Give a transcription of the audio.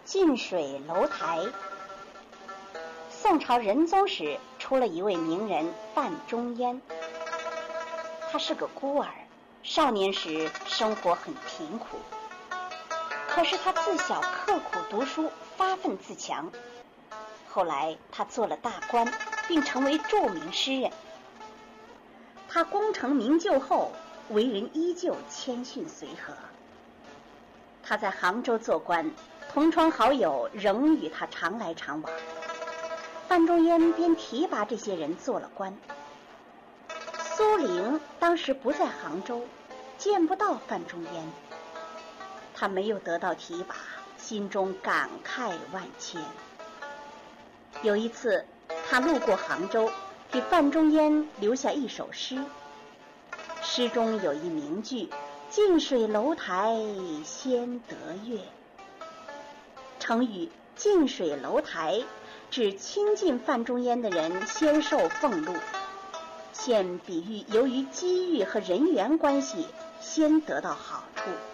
近水楼台。宋朝仁宗时出了一位名人范仲淹，他是个孤儿，少年时生活很贫苦，可是他自小刻苦读书，发愤自强。后来他做了大官，并成为著名诗人。他功成名就后，为人依旧谦逊随和。他在杭州做官，同窗好友仍与他常来常往。范仲淹便提拔这些人做了官。苏龄当时不在杭州，见不到范仲淹，他没有得到提拔，心中感慨万千。有一次他路过杭州，给范仲淹留下一首诗，诗中有一名句：近水楼台先得月。成语近水楼台指亲近范仲淹的人先受俸禄，现比喻由于机遇和人缘关系先得到好处。